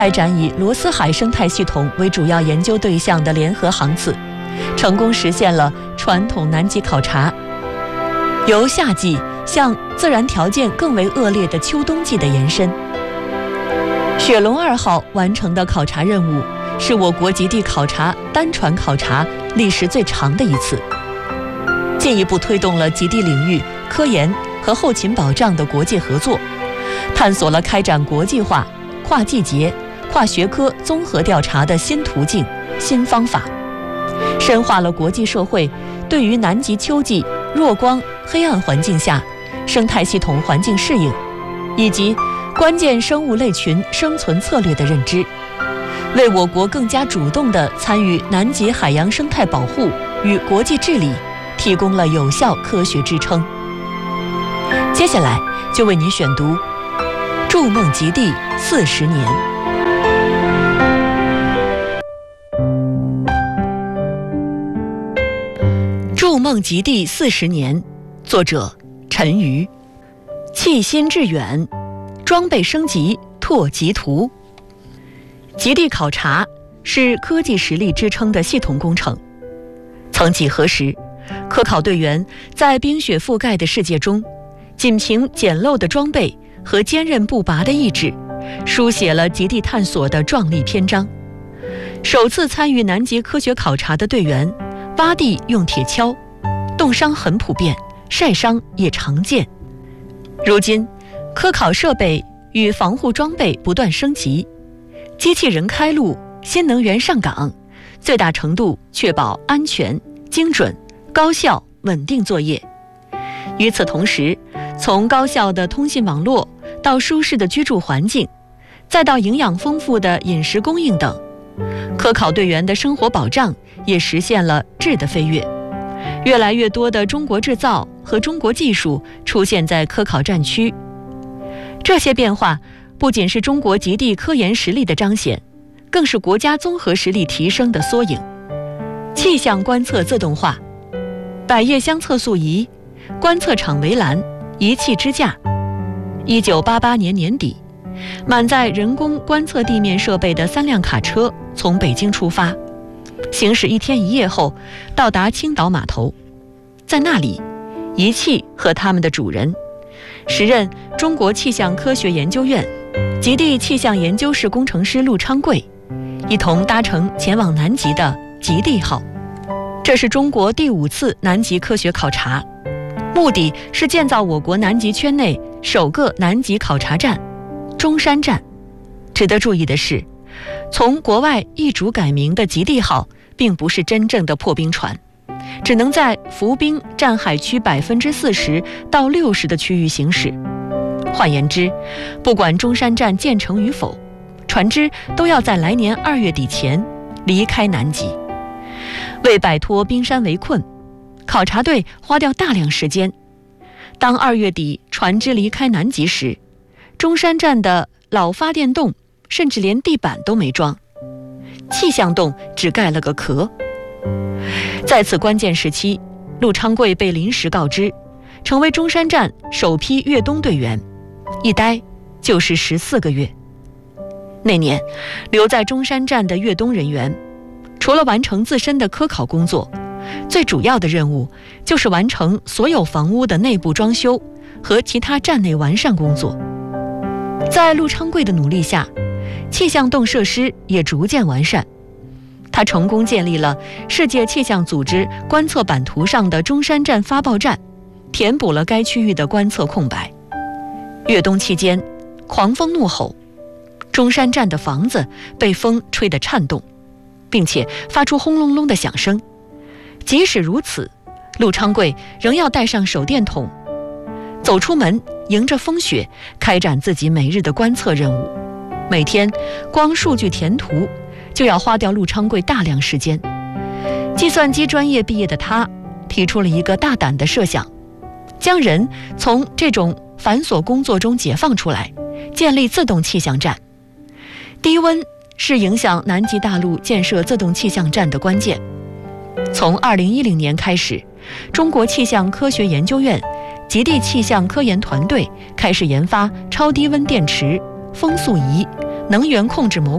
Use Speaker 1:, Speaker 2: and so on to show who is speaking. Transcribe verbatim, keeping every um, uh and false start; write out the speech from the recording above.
Speaker 1: 开展以罗斯海生态系统为主要研究对象的联合航次，成功实现了传统南极考察由夏季向自然条件更为恶劣的秋冬季的延伸。雪龙二号完成的考察任务是我国极地考察单船考察历时最长的一次，进一步推动了极地领域科研和后勤保障的国际合作，探索了开展国际化、跨季节、跨学科综合调查的新途径、新方法，深化了国际社会对于南极秋季弱光、黑暗环境下生态系统环境适应以及关键生物类群生存策略的认知，为我国更加主动地参与南极海洋生态保护与国际治理提供了有效科学支撑。接下来就为您选读《筑梦极地四十年》。《筑梦极地四十年》，作者陈瑜。弃新致远，装备升级拓极图。极地考察是科技实力支撑的系统工程。曾几何时，科考队员在冰雪覆盖的世界中，仅凭简陋的装备和坚韧不拔的意志，书写了极地探索的壮丽篇章。首次参与南极科学考察的队员，挖地用铁锹，冻伤很普遍，晒伤也常见。如今，科考设备与防护装备不断升级，机器人开路，新能源上岗，最大程度确保安全、精准、高效、稳定作业。与此同时，从高效的通信网络到舒适的居住环境，再到营养丰富的饮食供应等，科考队员的生活保障也实现了质的飞跃。越来越多的中国制造和中国技术出现在科考战区。这些变化不仅是中国极地科研实力的彰显，更是国家综合实力提升的缩影。气象观测自动化，百叶箱测速仪、观测场围栏、仪器支架。一九八八年年底，满载人工观测地面设备的三辆卡车从北京出发，行驶一天一夜后到达青岛码头。在那里，仪器和他们的主人，时任中国气象科学研究院极地气象研究室工程师陆昌贵，一同搭乘前往南极的极地号。这是中国第五次南极科学考察，目的是建造我国南极圈内首个南极考察站——中山站。值得注意的是，从国外易主改名的极地号并不是真正的破冰船，只能在浮冰占海区百分之四十到六十的区域行驶。换言之，不管中山站建成与否，船只都要在来年二月底前离开南极。为摆脱冰山围困，考察队花掉大量时间。当二月底船只离开南极时，中山站的老发电洞甚至连地板都没装，气象洞只盖了个壳。在此关键时期，陆昌贵被临时告知，成为中山站首批越冬队员，一待就是十四个月。那年，留在中山站的越冬人员，除了完成自身的科考工作，最主要的任务就是完成所有房屋的内部装修和其他站内完善工作。在陆昌贵的努力下，气象洞设施也逐渐完善。他成功建立了世界气象组织观测版图上的中山站发报站，填补了该区域的观测空白。越冬期间，狂风怒吼，中山站的房子被风吹得颤动，并且发出轰隆隆的响声。即使如此，陆昌贵仍要带上手电筒，走出门，迎着风雪开展自己每日的观测任务。每天光数据填图就要花掉陆昌贵大量时间。计算机专业毕业的他提出了一个大胆的设想，将人从这种繁琐工作中解放出来，建立自动气象站。低温是影响南极大陆建设自动气象站的关键。从二零一零年开始，中国气象科学研究院极地气象科研团队开始研发超低温电池、风速仪、能源控制模